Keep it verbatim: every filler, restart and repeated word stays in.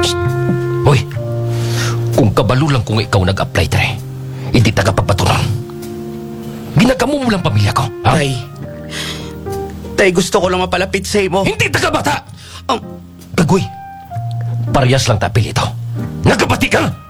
Hoy, kung kabalo lang kung ikaw nag-apply tre, hindi taga-pagpatunon. Ginagamo mo lang pamilya ko, ha? Tay, tay, gusto ko lang mapalapit sa imo. Hindi taga-bata! Um, Kagoy, parehas lang tapil ito. Nagkabati ka!